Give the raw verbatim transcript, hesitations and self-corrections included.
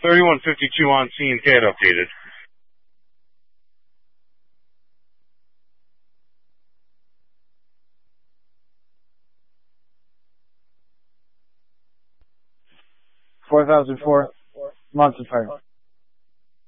thirty-one fifty-two on scene, C A D updated. four thousand four, Monster Fire.